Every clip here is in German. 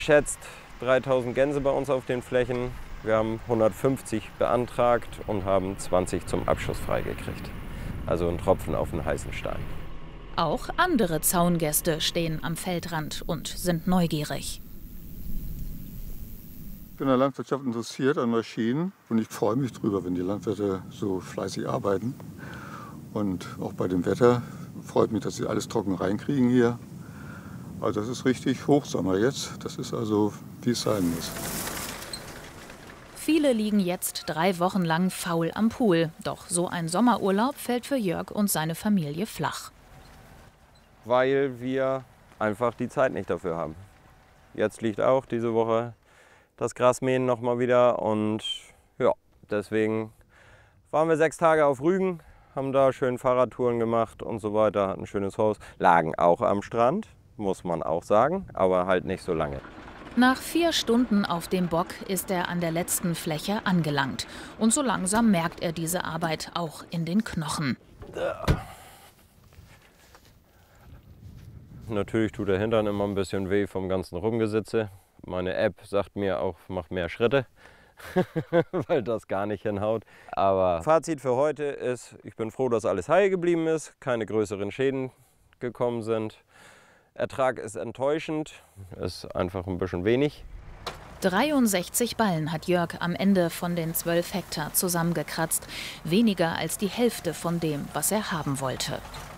Schätzt 3000 Gänse bei uns auf den Flächen. Wir haben 150 beantragt und haben 20 zum Abschuss freigekriegt. Also ein Tropfen auf den heißen Stein. Auch andere Zaungäste stehen am Feldrand und sind neugierig. Ich bin an der Landwirtschaft interessiert, an Maschinen. Und ich freue mich drüber, wenn die Landwirte so fleißig arbeiten. Und auch bei dem Wetter freut mich, dass sie alles trocken reinkriegen hier. Also das ist richtig Hochsommer jetzt. Das ist also, wie es sein muss. Viele liegen jetzt 3 Wochen lang faul am Pool. Doch so ein Sommerurlaub fällt für Jörg und seine Familie flach. Weil wir einfach die Zeit nicht dafür haben. Jetzt liegt auch diese Woche das Grasmähen noch mal wieder. Und ja, deswegen waren wir 6 Tage auf Rügen, haben da schön Fahrradtouren gemacht und so weiter. Hatten ein schönes Haus, lagen auch am Strand. Muss man auch sagen, aber halt nicht so lange. Nach 4 Stunden auf dem Bock ist er an der letzten Fläche angelangt. Und so langsam merkt er diese Arbeit auch in den Knochen. Natürlich tut der Hintern immer ein bisschen weh vom ganzen Rumgesitze. Meine App sagt mir auch, mach mehr Schritte, weil das gar nicht hinhaut. Aber Fazit für heute ist, ich bin froh, dass alles heil geblieben ist, keine größeren Schäden gekommen sind. Ertrag ist enttäuschend, ist einfach ein bisschen wenig. 63 Ballen hat Jörg am Ende von den 12 Hektar zusammengekratzt. Weniger als die Hälfte von dem, was er haben wollte.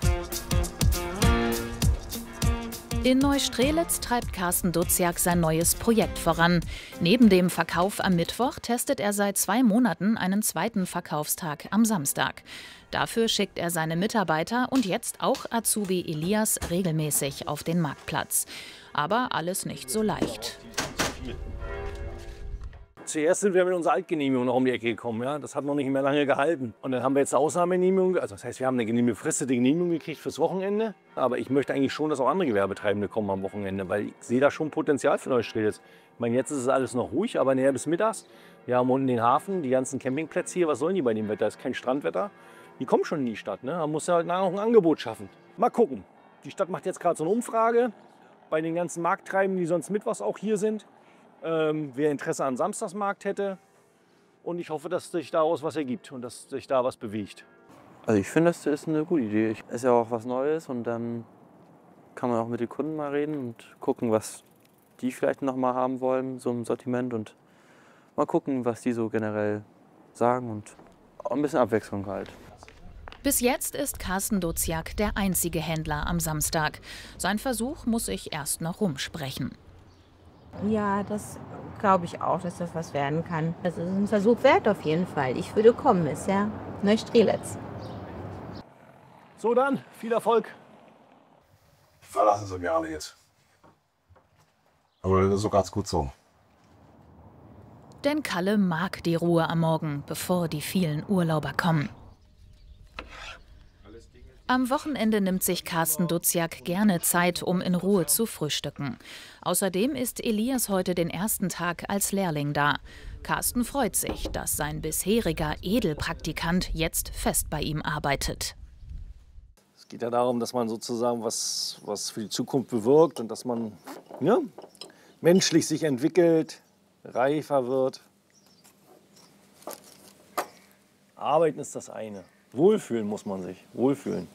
In Neustrelitz treibt Carsten Duziak sein neues Projekt voran. Neben dem Verkauf am Mittwoch testet er seit 2 Monaten einen zweiten Verkaufstag am Samstag. Dafür schickt er seine Mitarbeiter und jetzt auch Azubi Elias regelmäßig auf den Marktplatz. Aber alles nicht so leicht. Zuerst sind wir mit unserer Altgenehmigung noch um die Ecke gekommen. Ja? Das hat noch nicht mehr lange gehalten. Und dann haben wir jetzt eine Ausnahmegenehmigung. Also das heißt, wir haben eine befristete Genehmigung gekriegt fürs Wochenende. Aber ich möchte eigentlich schon, dass auch andere Gewerbetreibende kommen am Wochenende, weil ich sehe da schon Potenzial für Neustrelitz. Ich meine, jetzt ist es alles noch ruhig, aber näher bis mittags. Wir haben unten den Hafen, die ganzen Campingplätze hier. Was sollen die bei dem Wetter? Das ist kein Strandwetter. Die kommen schon in die Stadt. Ne? Man muss ja halt nachher noch ein Angebot schaffen. Mal gucken. Die Stadt macht jetzt gerade so eine Umfrage bei den ganzen Markttreibenden, die sonst mittwochs auch hier sind. Wer Interesse an Samstagsmarkt hätte. Und ich hoffe, dass sich daraus was ergibt und dass sich da was bewegt. Also ich finde, das ist eine gute Idee. Ist ja auch was Neues und dann kann man auch mit den Kunden mal reden und gucken, was die vielleicht noch mal haben wollen, so im Sortiment, und mal gucken, was die so generell sagen und auch ein bisschen Abwechslung halt. Bis jetzt ist Carsten Duziak der einzige Händler am Samstag. Sein Versuch muss sich erst noch rumsprechen. Ja, das glaube ich auch, dass das was werden kann. Das ist ein Versuch wert auf jeden Fall. Ich würde kommen, ist ja Neustrelitz. So dann, viel Erfolg. Verlassen Sie mich alle jetzt. Aber das ist so ganz gut so. Denn Kalle mag die Ruhe am Morgen, bevor die vielen Urlauber kommen. Am Wochenende nimmt sich Carsten Duziak gerne Zeit, um in Ruhe zu frühstücken. Außerdem ist Elias heute den ersten Tag als Lehrling da. Carsten freut sich, dass sein bisheriger Edelpraktikant jetzt fest bei ihm arbeitet. Es geht ja darum, dass man sozusagen was für die Zukunft bewirkt und dass man menschlich sich entwickelt, reifer wird. Arbeiten ist das eine. Wohlfühlen muss man sich, wohlfühlen.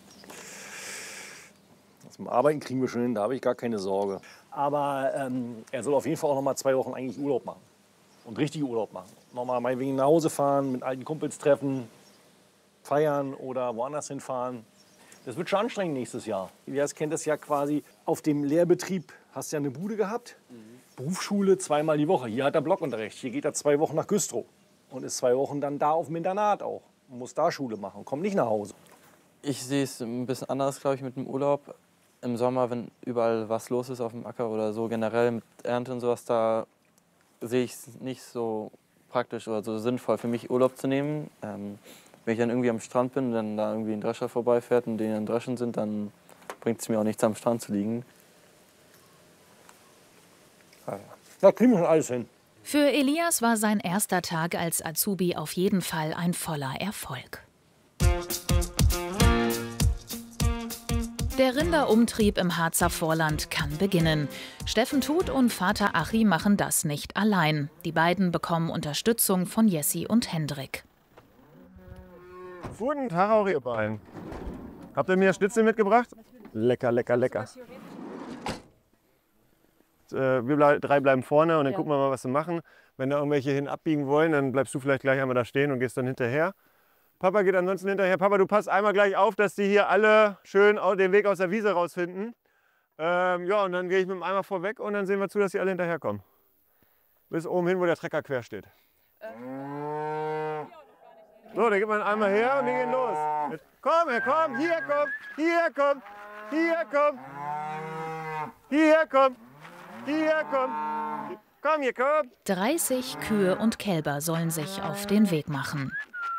Zum Arbeiten kriegen wir schon hin, da habe ich gar keine Sorge. Aber er soll auf jeden Fall auch noch mal 2 Wochen eigentlich Urlaub machen. Und richtig Urlaub machen. Nochmal meinetwegen nach Hause fahren, mit alten Kumpels treffen, feiern oder woanders hinfahren. Das wird schon anstrengend nächstes Jahr. Elias kennt das ja quasi, auf dem Lehrbetrieb hast du ja eine Bude gehabt. Berufsschule 2-mal die Woche. Hier hat er Blockunterricht. Hier geht er 2 Wochen nach Güstrow. Und ist 2 Wochen dann da auf dem Internat auch. Und muss da Schule machen, kommt nicht nach Hause. Ich sehe es ein bisschen anders, glaube ich, mit dem Urlaub. Im Sommer, wenn überall was los ist auf dem Acker oder so, generell mit Ernte und sowas, da sehe ich es nicht so praktisch oder so sinnvoll für mich, Urlaub zu nehmen. Wenn ich dann irgendwie am Strand bin und dann da irgendwie ein Drescher vorbeifährt und die dann dreschen sind, dann bringt es mir auch nichts, am Strand zu liegen. Da kriegen wir schon alles hin. Für Elias war sein erster Tag als Azubi auf jeden Fall ein voller Erfolg. Der Rinderumtrieb im Harzer Vorland kann beginnen. Steffen Tuth und Vater Achi machen das nicht allein. Die beiden bekommen Unterstützung von Jessi und Hendrik. Guten Tag auch ihr beiden. Habt ihr mir Schnitzel mitgebracht? Lecker, lecker, lecker. Wir drei bleiben vorne und dann gucken wir mal, was sie machen. Wenn da irgendwelche hin abbiegen wollen, dann bleibst du vielleicht gleich einmal da stehen und gehst dann hinterher. Papa geht ansonsten hinterher. Papa, du passt einmal gleich auf, dass die hier alle schön den Weg aus der Wiese rausfinden. Ja, und dann gehe ich mit dem Eimer vorweg und dann sehen wir zu, dass die alle hinterherkommen. Bis oben hin, wo der Trecker quer steht. So, dann gibt man einmal her und wir gehen los. Komm, komm, hier komm, hier komm, hier komm, hier komm, hier komm, komm, hier komm. 30 Kühe und Kälber sollen sich auf den Weg machen.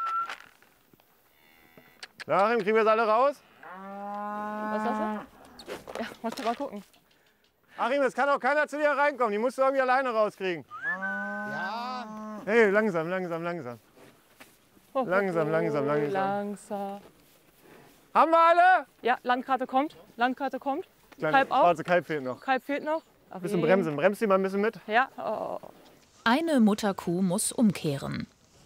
Darin kriegen wir es alle raus? Was sagst du? Ja, musst du mal gucken. Achim, es kann auch keiner zu dir reinkommen. Die musst du irgendwie alleine rauskriegen. Ja. Hey, langsam, langsam, langsam. Langsam, langsam, langsam. Langsam. Haben wir alle? Ja, Landkarte kommt. Landkarte kommt. Kalb auch. Also Kalb fehlt noch. Kalb fehlt noch. Ein bisschen bremsen. Bremst die mal ein bisschen mit? Ja. Oh. Eine Mutterkuh muss umkehren.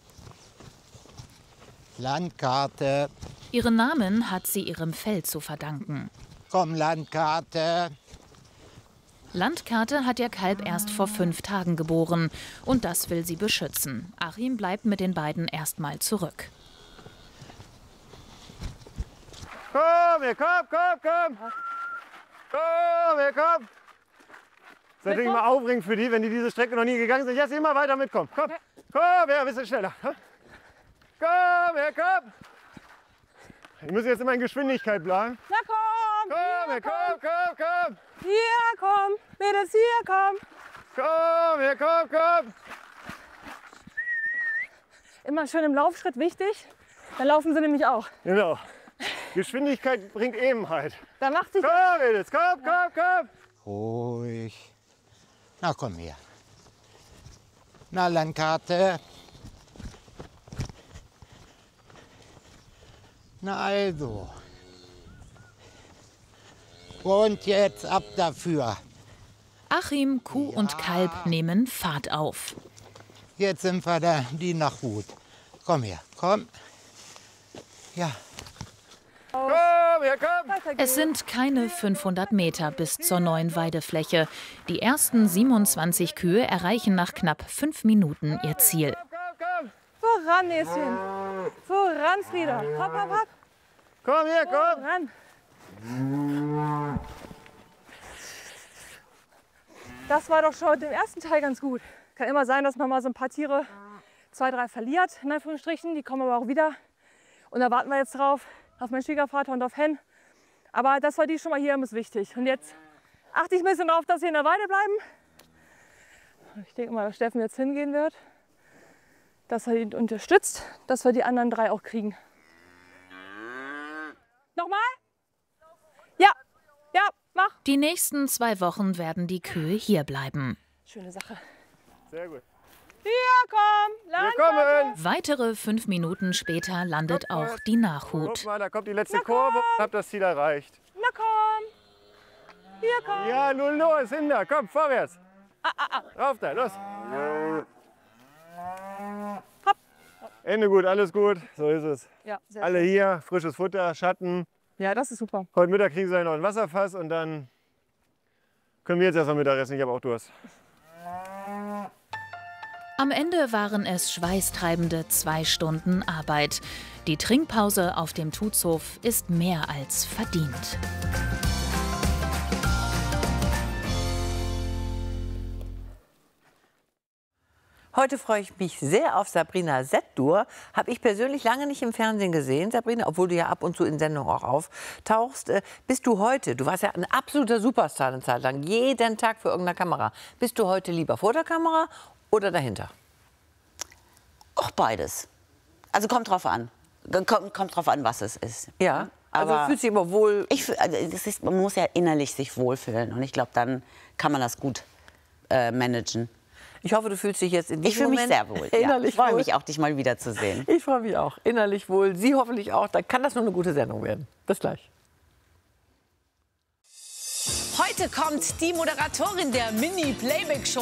Landkarte. Ihren Namen hat sie ihrem Fell zu verdanken. Komm, Landkarte. Landkarte hat ihr Kalb erst vor 5 Tagen geboren. Und das will sie beschützen. Achim bleibt mit den beiden erstmal zurück. Komm, hier, komm, komm, komm. Komm, hier, komm. Das ist natürlich mal aufregend für die, wenn die diese Strecke noch nie gegangen sind. Jetzt immer weiter mitkommen. Komm, komm, ja, ein bisschen schneller. Komm, her, komm! Ich muss jetzt immer in Geschwindigkeit bleiben. Na komm! Komm, her, komm, komm, komm! Hier, komm! Mädels, hier, komm! Komm, her, komm, komm! Immer schön im Laufschritt, wichtig. Dann laufen sie nämlich auch. Genau. Geschwindigkeit bringt Ebenheit. Da macht sich... Komm, Mädels, komm, komm, komm! Ruhig. Na, komm her. Na, Landkarte. Na also. Und jetzt ab dafür. Achim, Kuh und Kalb nehmen Fahrt auf. Jetzt sind wir da, die nach Hut. Komm her, komm. Ja. Komm, her, komm! Es sind keine 500 Meter bis zur neuen Weidefläche. Die ersten 27 Kühe erreichen nach knapp 5 Minuten ihr Ziel. Voran, Näschen. Voran, Frieda. Hopp, hopp, hopp. Komm her, komm. Voran. Das war doch schon im ersten Teil ganz gut. Kann immer sein, dass man mal so ein paar Tiere 2, 3 verliert, in Anführungsstrichen. Die kommen aber auch wieder. Und da warten wir jetzt drauf, auf meinen Schwiegervater und auf Hen. Aber das war die schon mal hier, ist wichtig. Und jetzt achte ich ein bisschen darauf, dass sie in der Weide bleiben. Ich denke mal, dass Steffen jetzt hingehen wird. Dass er ihn unterstützt, dass wir die anderen 3 auch kriegen. Nochmal? Ja, ja, mach. Die nächsten 2 Wochen werden die Kühe hier bleiben. Schöne Sache. Sehr gut. Hier, komm, Landkarte. Weitere 5 Minuten später landet auch die Nachhut. Guck mal, da kommt die letzte Kurve und hab das Ziel erreicht. Na komm. Hier, komm. Ja, nun los, hinter, komm, vorwärts. Rauf da, los. Hopp. Ende gut, alles gut, so ist es. Ja, sehr Alle schön. hier, frisches Futter, Schatten. Ja, das ist super. Heute Mittag kriegen sie noch ein Wasserfass und dann können wir jetzt erstmal Mittagessen. Ich habe auch Durst. Am Ende waren es schweißtreibende 2 Stunden Arbeit. Die Trinkpause auf dem Tutzhof ist mehr als verdient. Heute freue ich mich sehr auf Sabrina Settur. Habe ich persönlich lange nicht im Fernsehen gesehen, Sabrina, obwohl du ja ab und zu in Sendungen auch auftauchst. Bist du heute, du warst ja ein absoluter Superstar eine Zeit lang, jeden Tag vor irgendeiner Kamera. Bist du heute lieber vor der Kamera oder dahinter? Auch beides. Also kommt drauf an. Kommt drauf an, was es ist. Ja, also fühlt sich immer wohl. Man muss ja innerlich sich wohlfühlen. Und ich glaube, dann kann man das gut managen. Ich hoffe, du fühlst dich jetzt in diesem Moment Ich fühle mich sehr wohl. Ja. Ich freue wohl. mich auch, dich mal wiederzusehen. Ich freue mich auch. Innerlich wohl. Sie hoffentlich auch. Dann kann das nur eine gute Sendung werden. Bis gleich. Heute kommt die Moderatorin der Mini-Playback-Show